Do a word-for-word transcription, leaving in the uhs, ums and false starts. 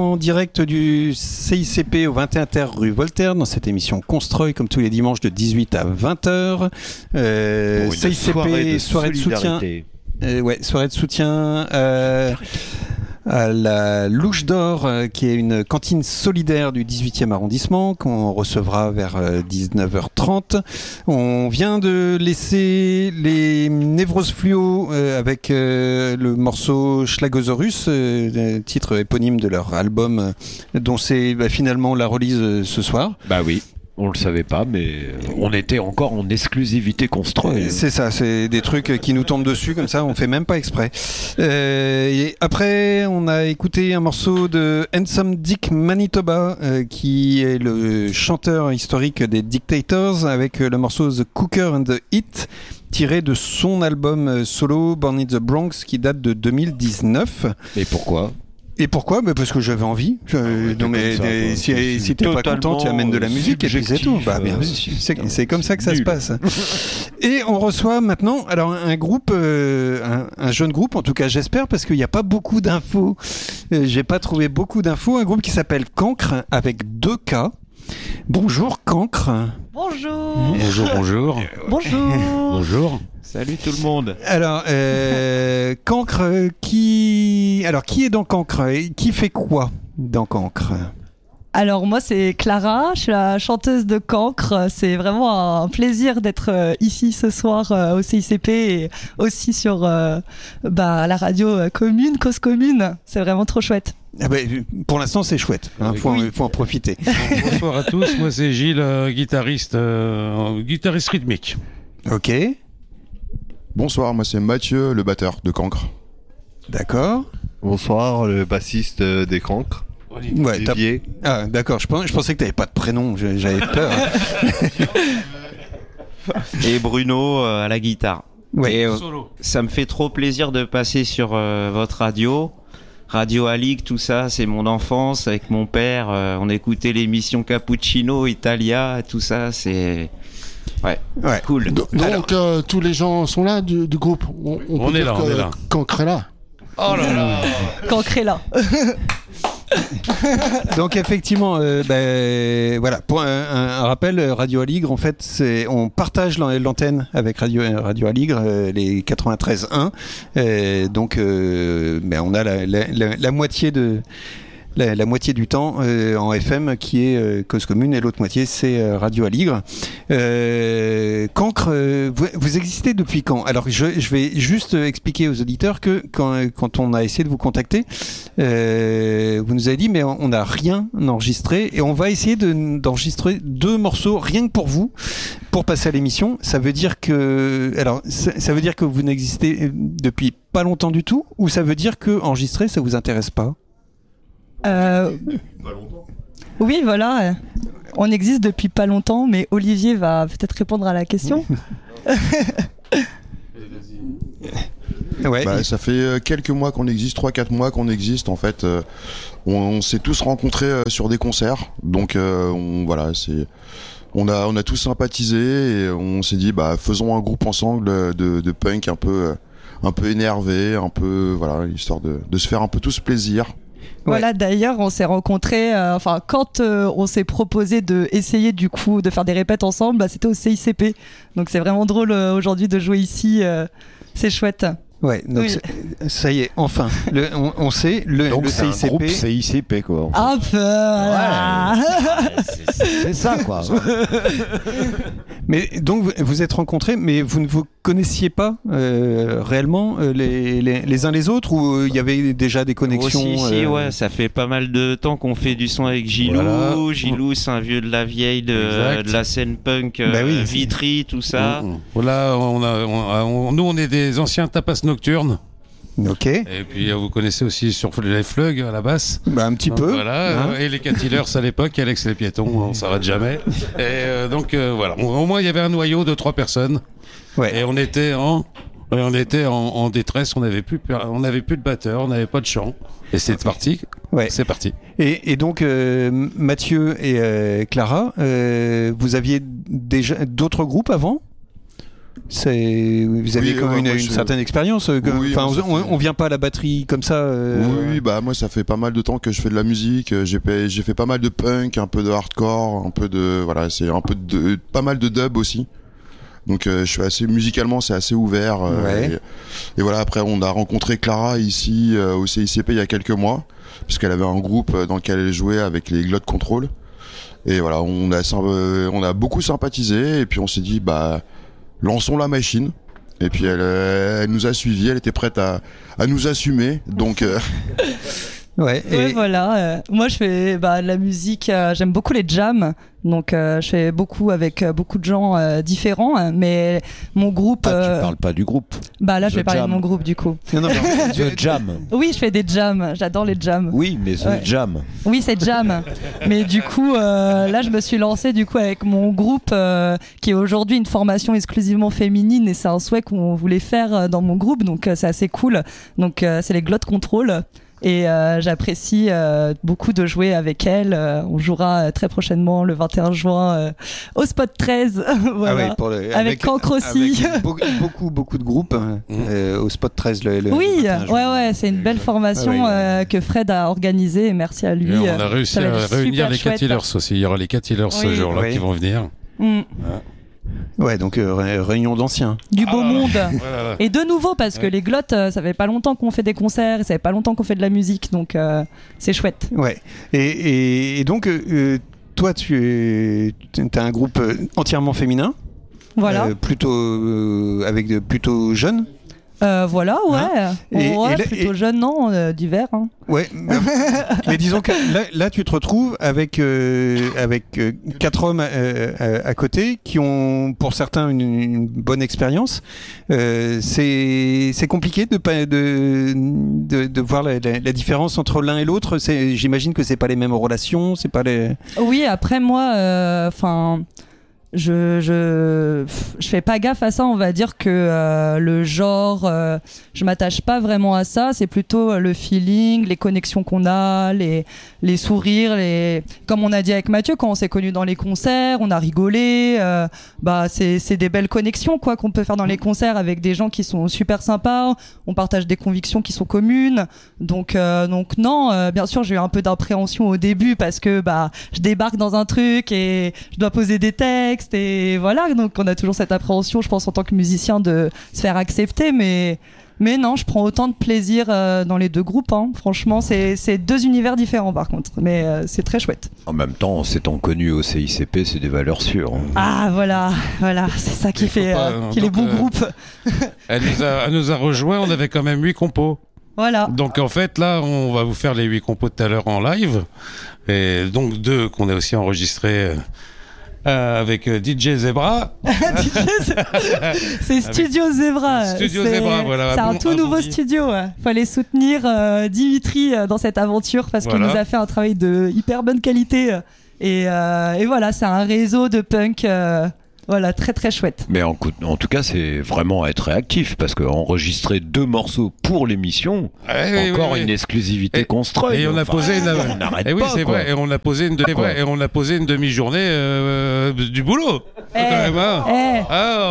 en direct du C I C P au vingt et un Terre rue Voltaire dans cette émission Constroy comme tous les dimanches de dix-huit à vingt heures. Euh, C I C P, soirée de, soirée de soutien. Euh, ouais, soirée de soutien. Euh, à la Louche d'Or, euh, qui est une cantine solidaire du dix-huitième arrondissement, qu'on recevra vers euh, dix-neuf heures trente. On vient de laisser les Névroses Fluo euh, avec euh, le morceau Schlagosaurus, euh, titre éponyme de leur album, euh, dont c'est bah, finalement la release euh, ce soir. Bah oui. On le savait pas, mais on était encore en exclusivité Constroy. C'est ça, c'est des trucs qui nous tombent dessus comme ça, on fait même pas exprès. Euh, et après, on a écouté un morceau de Handsome Dick Manitoba, euh, qui est le chanteur historique des Dictators, avec le morceau The Cooker and the Heat, tiré de son album solo Born in the Bronx, qui date de deux mille dix-neuf. Et pourquoi ? Et pourquoi ? bah Parce que j'avais envie. Je, ouais, non mais ça, des, si, c'est si t'es pas content, tu amènes de la musique et puis c'est tout. Bah bien, euh, c'est, c'est comme ça que ça nul. se passe. Et on reçoit maintenant, alors un groupe, euh, un, un jeune groupe, en tout cas j'espère, parce qu'il n'y a pas beaucoup d'infos. Euh, j'ai pas trouvé beaucoup d'infos. Un groupe qui s'appelle Cancre avec deux K. Bonjour Cancre. Bonjour. Bonjour, bonjour. Bonjour. Bonjour. Salut tout le monde. Alors, euh, Cancre, qui... Alors, qui est dans Cancre ? Qui fait quoi dans Cancre ? Alors moi c'est Clara, je suis la chanteuse de Cancre. C'est vraiment un plaisir d'être ici ce soir au C I C P et aussi sur euh, bah, la radio commune, Cause Commune. C'est vraiment trop chouette. Ah bah, pour l'instant c'est chouette, il hein, faut, oui. faut en profiter. Bonsoir à tous, moi c'est Gilles, euh, guitariste, euh, guitariste rythmique. Ok. Bonsoir, moi c'est Mathieu, le batteur de Cancre. D'accord. Bonsoir, le bassiste des Cancres. Ouais, Olivier. Ah d'accord, je, pens, je pensais que t'avais pas de prénom, j'avais peur. Et Bruno euh, à la guitare. Ouais. Et, euh, ça me fait trop plaisir de passer sur euh, votre radio. Radio Alig, tout ça, c'est mon enfance avec mon père. Euh, on écoutait l'émission Cappuccino, Italia, tout ça, c'est... Ouais, ouais. Cool. Donc, Alors... euh, tous les gens sont là du, du groupe. On, on, on peut est dire là, que, on est là. Cancre est là. Oh là là. Cancre est là. Donc effectivement, euh, ben, voilà. Pour un, un, un rappel, Radio Aligre, en fait, c'est, on partage l'antenne avec Radio Radio Aligre, euh, les quatre-vingt-treize un. Euh, donc, euh, ben, on a la, la, la, la moitié de La, la moitié du temps euh, en F M qui est euh, Cause Commune et l'autre moitié c'est euh, Radio Aligre. Euh, Cancre, euh, vous, vous existez depuis quand ? Alors je, je vais juste expliquer aux auditeurs que quand, quand on a essayé de vous contacter, euh, vous nous avez dit mais on n'a rien enregistré et on va essayer de, d'enregistrer deux morceaux rien que pour vous pour passer à l'émission. Ça veut dire que alors ça, ça veut dire que vous n'existez depuis pas longtemps du tout ou ça veut dire que enregistrer ça vous intéresse pas ? Euh... Pas longtemps. Oui, voilà. On existe depuis pas longtemps, mais Olivier va peut-être répondre à la question. Ouais. Bah, ça fait quelques mois qu'on existe, trois quatre mois qu'on existe en fait. Euh, on, on s'est tous rencontrés euh, sur des concerts, donc euh, on, voilà, c'est, on a, on a tous sympathisé et on s'est dit bah faisons un groupe ensemble de, de punk un peu, un peu énervé, un peu voilà, histoire de, de se faire un peu tous plaisir. Voilà, ouais. D'ailleurs, on s'est rencontrés, euh, enfin, quand euh, on s'est proposé d'essayer du coup de faire des répètes ensemble, bah, c'était au C I C P. Donc c'est vraiment drôle euh, aujourd'hui de jouer ici, euh, c'est chouette. Ouais, donc oui. Ça y est, enfin, le, on, on sait, le, donc le c'est C I C P. Un groupe C I C P quoi. Un peu, voilà. Ouais, c'est, c'est, c'est ça quoi. Mais donc vous vous êtes rencontrés, mais vous ne vous connaissiez pas euh, réellement euh, les, les, les uns les autres ou il euh, y avait déjà des connexions oh, si, si, euh... ouais, ça fait pas mal de temps qu'on fait du son avec Gilou. Voilà. Gilou, c'est un vieux de la vieille de, de la scène punk, euh, bah oui, Vitry, tout ça. Voilà, on a, on, on, nous on est des anciens tapas nocturnes. Ok. Et puis vous connaissez aussi sur les Flugs à la basse. Bah un petit donc, peu. Voilà. Hein et les Catillers à l'époque, Alex les piétons, on s'arrête jamais. Et euh, donc euh, voilà. Au moins il y avait un noyau de trois personnes. Ouais. Et on était en, on était en, en détresse. On n'avait plus, on n'avait plus de batteur, on n'avait pas de chant. Et c'est parti. Ouais. C'est parti. Et, et donc euh, Mathieu et euh, Clara, euh, vous aviez déjà d'autres groupes avant ? C'est... Vous avez Oui, quand même ouais, une, moi, une je- certaine expérience. euh, que- Oui, Enfin, moi, ça on, fait- on vient pas à la batterie comme ça. euh, Oui, bah moi ça fait pas mal de temps que je fais de la musique. euh, J'ai fait, j'ai fait pas mal de punk, un peu de hardcore, un peu de voilà, c'est un peu de pas mal de dub aussi. Donc euh, je suis assez musicalement, c'est assez ouvert. euh, Ouais. et, et voilà, après on a rencontré Clara ici euh, au C I C P il y a quelques mois, puisqu'elle avait un groupe euh, dans lequel elle jouait avec les Glot Control. Et voilà, on a sym- euh, on a beaucoup sympathisé et puis on s'est dit bah lançons la machine. Et puis elle, euh, elle nous a suivis, elle était prête à, à nous assumer. Donc euh, Ouais. Ouais, Et, voilà. euh, moi, je fais bah, de la musique. euh, J'aime beaucoup les jams. Donc, euh, je fais beaucoup avec euh, beaucoup de gens euh, différents. hein, Mais mon groupe. Ah, euh, tu parles pas du groupe. Bah là, je The vais parler Jam. de mon groupe du coup. non, non, mais- The Jam. Oui, je fais des jams. J'adore les jams. Oui, mais The Ouais. Jam. Oui, c'est jam. Mais du coup, euh, là, je me suis lancée du coup avec mon groupe euh, qui est aujourd'hui une formation exclusivement féminine et c'est un souhait qu'on voulait faire euh, dans mon groupe. Donc, euh, c'est assez cool. Donc, euh, c'est les Glot Control. Et euh, j'apprécie euh, beaucoup de jouer avec elle. Euh, on jouera euh, très prochainement le vingt et un juin euh, au Spot treize. voilà. Ah ouais, pour le- Avec Cancre aussi. avec beaucoup, beaucoup, beaucoup de groupes hein, euh, au Spot treize. Le, le- Oui, le vingt et un ouais, juin. ouais, c'est une belle formation Ah ouais. euh, que Fred a organisée et merci à lui. Et on euh, a réussi ça va à être réunir super les chouette. Catillers aussi. Il y aura les Catillers ce Oui. jour-là Oui. qui vont venir. Mm. Ouais, donc euh, ré- réunion d'anciens. Du beau Ah. monde. Voilà. Et de nouveau, parce que Ouais. les glottes, euh, ça fait pas longtemps qu'on fait des concerts, ça fait pas longtemps qu'on fait de la musique, donc euh, c'est chouette. Ouais. Et, et, et donc, euh, euh, toi, tu as un groupe euh, entièrement féminin. Voilà. euh, plutôt euh, avec de plutôt jeunes. Euh, voilà, ouais. Hein Et- ouais et là- plutôt et- jeune, non, euh, d'hiver. Hein. Ouais. Mais, mais disons que là, là, tu te retrouves avec euh, avec euh, quatre hommes euh, à, à côté qui ont, pour certains, une, une bonne expérience. Euh, c'est c'est compliqué de pas de de, de voir la, la, la différence entre l'un et l'autre. C'est, j'imagine que c'est pas les mêmes relations, c'est pas les. Oui, après moi, enfin. Je, je, je fais pas gaffe à ça, on va dire que euh, le genre, euh, je m'attache pas vraiment à ça, c'est plutôt euh, le feeling, les connexions qu'on a, les, les sourires, les... comme on a dit avec Mathieu, quand on s'est connus dans les concerts, on a rigolé, euh, bah c'est, c'est des belles connexions quoi qu'on peut faire dans les concerts avec des gens qui sont super sympas, on partage des convictions qui sont communes, donc, euh, donc non, euh, bien sûr j'ai eu un peu d'appréhension au début parce que bah, je débarque dans un truc et je dois poser des textes, et voilà, donc on a toujours cette appréhension, je pense, en tant que musicien, de se faire accepter, mais, mais non, je prends autant de plaisir euh, dans les deux groupes, hein. Franchement, c'est, c'est deux univers différents par contre, mais euh, c'est très chouette. En même temps, en s'étant connu au C I C P, c'est des valeurs sûres. hein. Ah voilà, voilà, c'est ça qui Il faut fait pas, euh, euh, qu'il est donc, bon euh, groupe. Elle nous, a, elle nous a rejoint, on avait quand même huit compos. Voilà. Donc en fait, là, on va vous faire les huit compos tout à l'heure en live. Et donc deux qu'on a aussi enregistrés euh, avec euh, D J Zebra. C'est Studio Zebra. Studio c'est, Zebra, voilà. C'est un Bon, tout ah, nouveau bon dit. studio. Ouais. Fallait soutenir euh, Dimitri euh, dans cette aventure parce Voilà. qu'il nous a fait un travail de hyper bonne qualité. euh, Et, euh, et voilà, c'est un réseau de punk. euh, Voilà, très très chouette. Mais en, coup- en tout cas, c'est vraiment être réactif parce qu'enregistrer deux morceaux pour l'émission, Eh oui, encore oui, oui. une exclusivité Et- construite. Et on a posé une, on n'arrête et oui, pas, c'est quoi. vrai. Et on a posé une, demi- Quoi. et on a posé une demi-journée euh, du boulot. Eh, Quand même, hein. eh. Ah,